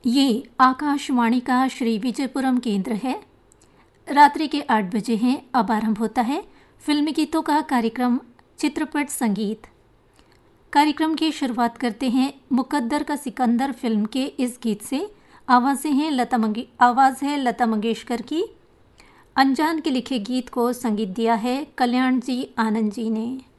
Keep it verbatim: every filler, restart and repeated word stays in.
ये आकाशवाणी का श्री विजयपुरम केंद्र है। रात्रि के आठ बजे हैं। अब आरंभ होता है फिल्मी गीतों का कार्यक्रम चित्रपट संगीत। कार्यक्रम की शुरुआत करते हैं मुकद्दर का सिकंदर फिल्म के इस गीत से। आवाज़ें हैं लता मंगे आवाज़ है लता मंगेशकर की। अनजान के लिखे गीत को संगीत दिया है कल्याण जी आनंद जी ने।